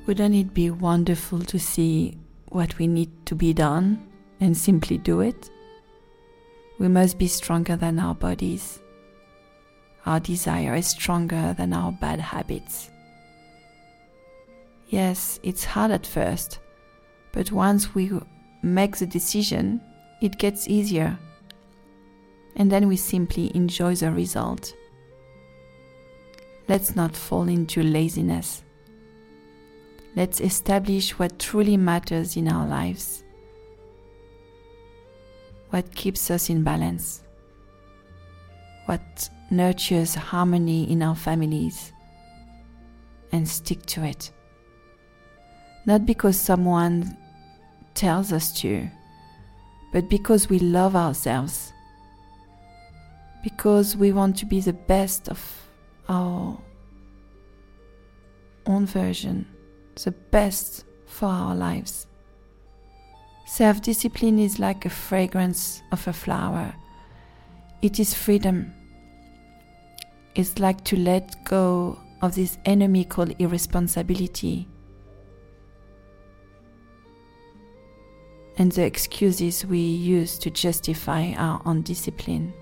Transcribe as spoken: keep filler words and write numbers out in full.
Wouldn't it be wonderful to see what we need to be done and simply do it? We must be stronger than our bodies. Our desire is stronger than our bad habits. Yes, it's hard at first, but once we make the decision, it gets easier. And then we simply enjoy the result. Let's not fall into laziness. Let's establish what truly matters in our lives, what keeps us in balance, what nurtures harmony in our families, and stick to it. Not because someone tells us to, but because we love ourselves, because we want to be the best of our own version, the best for our lives. Self-discipline is like a fragrance of a flower. It is freedom. It's like to let go of this enemy called irresponsibility and the excuses we use to justify our undiscipline.